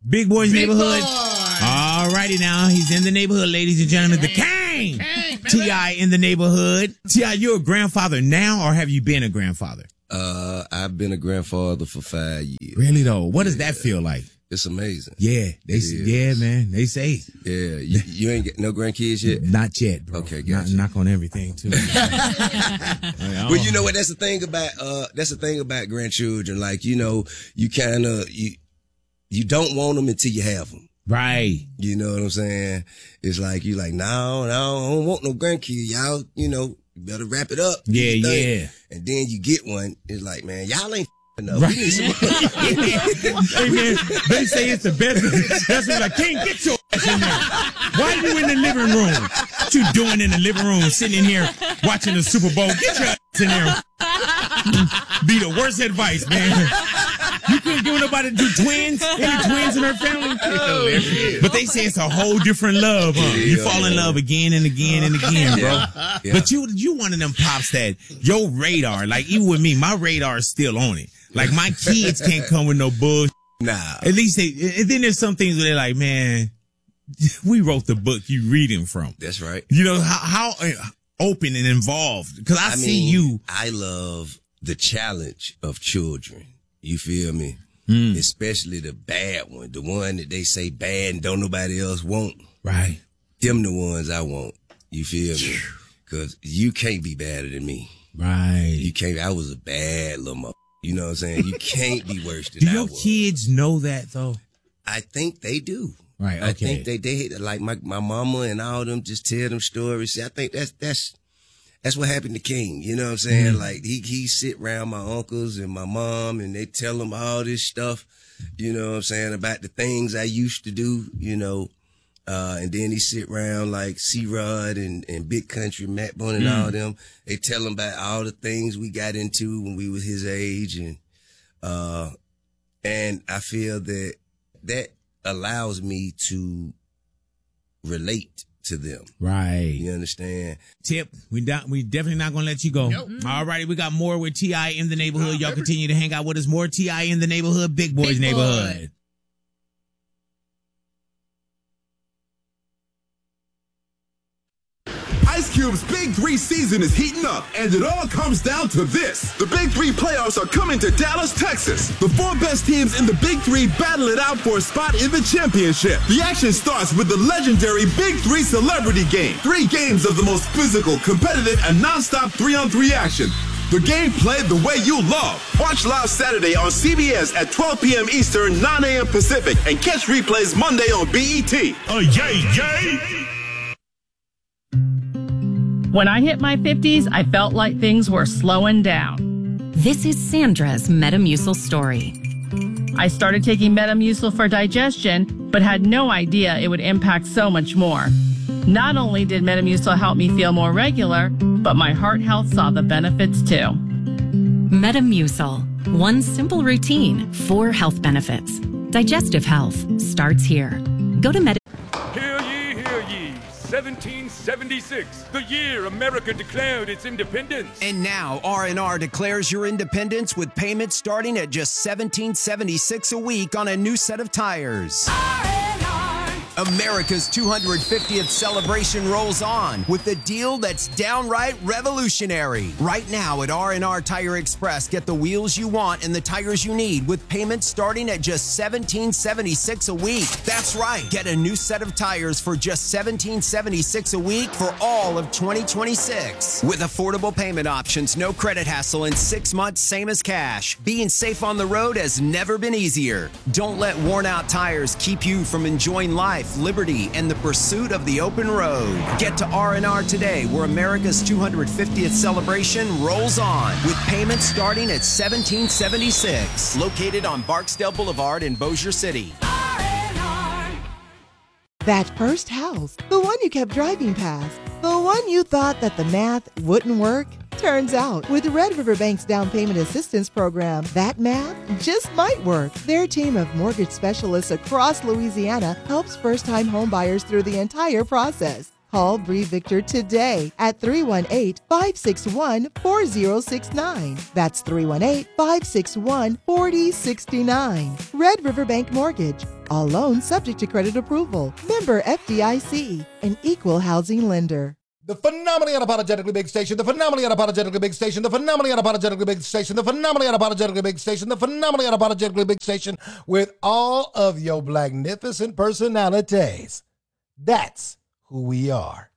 Big Boy's Big neighborhood. Boy. All righty now. He's in the neighborhood, ladies and gentlemen. The King. T.I. in the neighborhood. T.I., you're a grandfather now, or have you been a grandfather? I've been a grandfather for 5 years. Really, though? What does that feel like? It's amazing. Yeah. Yeah, man. They say. Yeah. You ain't got no grandkids yet? Not yet, bro. Okay, gotcha. Knock on everything, too. Well, you know what? That's the thing about grandchildren. Like, you know, you kind of, you don't want them until you have them. Right. You know what I'm saying? It's like, you like, no, I don't want no grandkid. Y'all, you know, you better wrap it up. Yeah. And then you get one. It's like, man, y'all ain't enough. Right. We need some Hey, man, they say it's the best. That's what I can't get your ass in there. Why are you in the living room? What you doing in the living room, sitting in here watching the Super Bowl? Get your ass in there. Be the worst advice, man. You couldn't give nobody to do twins? Any twins in her family? But they say it's a whole different love, huh? You fall in love again and again and again, bro. Yeah. But you one of them pops that your radar, like even with me, my radar is still on it. Like my kids can't come with no bullshit. Nah. At least and then there's some things where they're like, man, we wrote the book you reading from. That's right. You know, how open and involved. Cause I see you. I love the challenge of children. You feel me? Especially the bad one, the one that they say bad and don't nobody else want. Right. Them the ones I want. You feel me? Cause you can't be better than me. Right. You can't. I was a bad little mother. You know what I'm saying? You can't be worse than Do I your was. kids know that though? I think they do. Right. Okay. I think they like my mama and all them just tell them stories. See, I think that's what happened to King. You know what I'm saying? Like he sit around my uncles and my mom and they tell him all this stuff, you know what I'm saying, about the things I used to do, you know. And then he sit around like C-Rod and Big Country, Matt Bunn and all them. They tell him about all the things we got into when we was his age. And I feel that allows me to relate to them. Right. You understand? Tip, we definitely not gonna let you go. Nope. All righty, we got more with T.I. in the neighborhood. Y'all continue to hang out with us. More T.I. in the neighborhood, Big Boy's neighborhood. Ice Cube's Big 3 season is heating up, and it all comes down to this. The Big 3 playoffs are coming to Dallas, Texas. The 4 best teams in the Big 3 battle it out for a spot in the championship. The action starts with the legendary Big 3 Celebrity Game. 3 games of the most physical, competitive, and non-stop 3-on-3 action. The game played the way you love. Watch live Saturday on CBS at 12 p.m. Eastern, 9 a.m. Pacific, and catch replays Monday on BET. Yay! When I hit my 50s, I felt like things were slowing down. This is Sandra's Metamucil story. I started taking Metamucil for digestion, but had no idea it would impact so much more. Not only did Metamucil help me feel more regular, but my heart health saw the benefits too. Metamucil. One simple routine, 4 health benefits. Digestive health starts here. Go to Hear ye, 1776, the year America declared its independence. And now R&R declares your independence with payments starting at just $17.76 a week on a new set of tires. America's 250th celebration rolls on with a deal that's downright revolutionary. Right now at R&R Tire Express, get the wheels you want and the tires you need with payments starting at just $17.76 a week. That's right. Get a new set of tires for just $17.76 a week for all of 2026. With affordable payment options, no credit hassle, and 6 months same as cash. Being safe on the road has never been easier. Don't let worn out tires keep you from enjoying life, liberty, and the pursuit of the open road. Get to R&R today, where America's 250th celebration rolls on, with payments starting at $17.76. Located on Barksdale Boulevard in Bossier City. That first house, the one you kept driving past, the one you thought that the math wouldn't work. Turns out, with Red River Bank's down payment assistance program, that math just might work. Their team of mortgage specialists across Louisiana helps first-time homebuyers through the entire process. Call Bree Victor today at 318-561-4069. That's 318-561-4069. Red River Bank Mortgage. All loans subject to credit approval. Member FDIC, an equal housing lender. The phenomenally unapologetically big station, the phenomenally unapologetically big station, the phenomenally unapologetically big station, the phenomenally unapologetically big station, the phenomenally unapologetically big station with all of your magnificent personalities. That's who we are.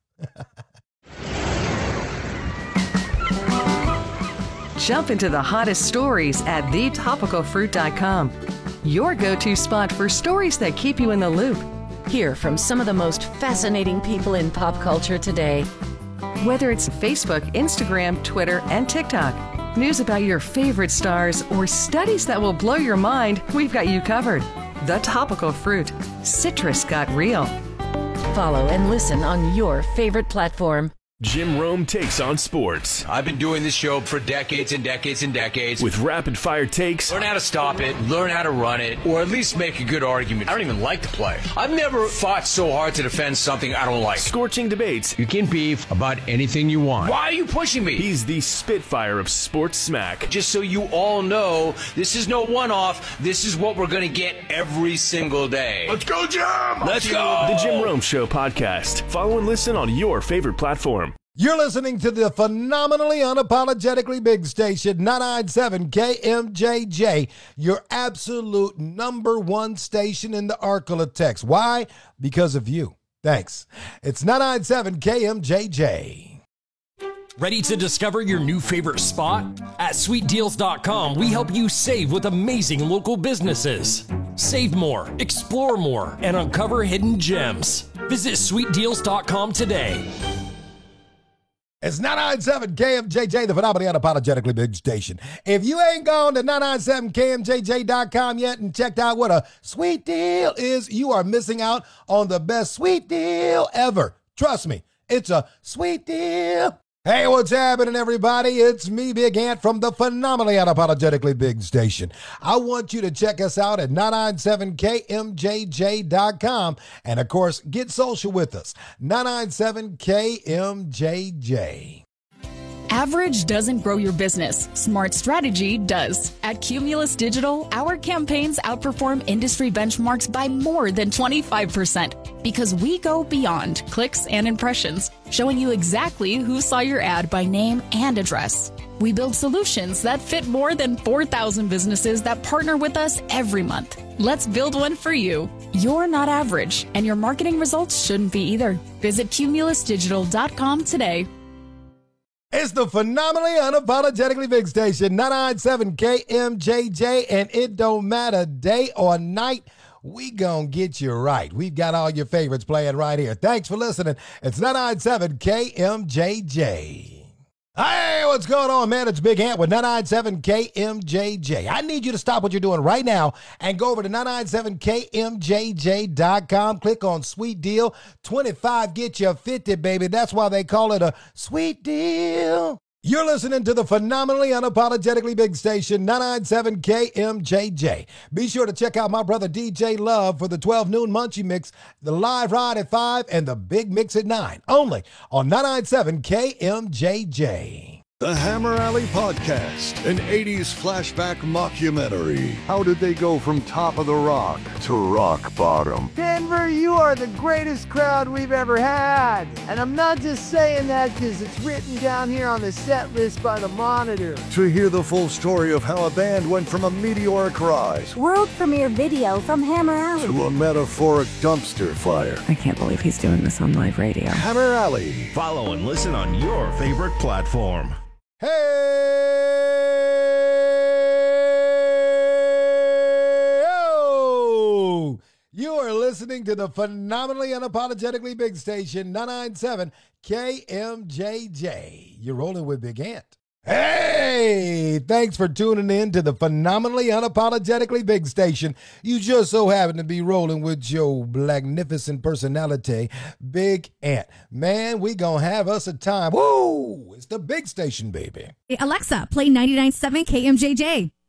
Jump into the hottest stories at thetopicalfruit.com. Your go-to spot for stories that keep you in the loop. Hear from some of the most fascinating people in pop culture today. Whether it's Facebook, Instagram, Twitter, and TikTok, news about your favorite stars, or studies that will blow your mind, we've got you covered. The Topical Fruit. Citrus got real. Follow and listen on your favorite platform. Jim Rome takes on sports. I've been doing this show for decades and decades and decades. With rapid-fire takes. Learn how to stop it, learn how to run it, or at least make a good argument. I don't even like the play. I've never fought so hard to defend something I don't like. Scorching debates. You can beef about anything you want. Why are you pushing me? He's the Spitfire of sports smack. Just so you all know, this is no one-off. This is what we're going to get every single day. Let's go, Jim! Let's go! The Jim Rome Show podcast. Follow and listen on your favorite platform. You're listening to the phenomenally unapologetically big station, 997 KMJJ, your absolute number one station in the Arklatex. Why? Because of you. Thanks. It's 997 KMJJ. Ready to discover your new favorite spot? At sweetdeals.com, we help you save with amazing local businesses. Save more, explore more, and uncover hidden gems. Visit sweetdeals.com today. It's 997 KMJJ, the phenomenally unapologetically big station. If you ain't gone to 997KMJJ.com yet and checked out what a sweet deal is, you are missing out on the best sweet deal ever. Trust me, it's a sweet deal. Hey, what's happening, everybody? It's me, Big Ant, from the phenomenally unapologetically big station. I want you to check us out at 997KMJJ.com. And, of course, get social with us, 997KMJJ. Average doesn't grow your business. Smart strategy does. At Cumulus Digital, our campaigns outperform industry benchmarks by more than 25% because we go beyond clicks and impressions, showing you exactly who saw your ad by name and address. We build solutions that fit more than 4,000 businesses that partner with us every month. Let's build one for you. You're not average, and your marketing results shouldn't be either. Visit cumulusdigital.com today. It's the phenomenally unapologetically big station, 997 KMJJ, and it don't matter day or night, we gonna get you right. We've got all your favorites playing right here. Thanks for listening. It's 997 KMJJ. Hey, what's going on, man? It's Big Ant with 997 KMJJ. I need you to stop what you're doing right now and go over to 997KMJJ.com. Click on Sweet Deal. 25 get you 50, baby. That's why they call it a sweet deal. You're listening to the phenomenally unapologetically big station, 997 KMJJ. Be sure to check out my brother DJ Love for the 12 noon Munchie Mix, the live ride at 5, and the big mix at 9. Only on 997 KMJJ. The Hammer Alley Podcast, an 80s flashback mockumentary. How did they go from top of the rock to rock bottom? Denver, you are the greatest crowd we've ever had. And I'm not just saying that because it's written down here on the set list by the Monitor. To hear the full story of how a band went from a meteoric rise, world premiere video from Hammer Alley, to a metaphoric dumpster fire. I can't believe he's doing this on live radio. Hammer Alley. Follow and listen on your favorite platform. Hey, oh, you are listening to the phenomenally unapologetically big station, 997 KMJJ. You're rolling with Big Ant. Hey, thanks for tuning in to the phenomenally unapologetically big station. You just so happen to be rolling with your magnificent personality, Big Ant. Man, we gonna have us a time. Woo! It's the big station, baby. Hey, Alexa, play 99.7 KMJJ.